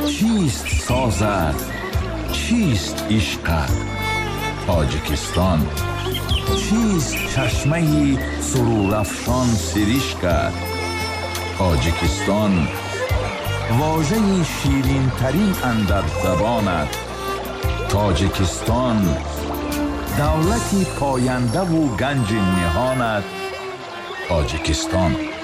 چیست سازد، چیست عشقت؟ تاجیکستان. چیست چشمه سرور افشان سرشکت؟ تاجیکستان. واژه شیرین ترین اندر زبانت. تاجیکستان. دولتی پاینده و گنج نهانت. تاجیکستان.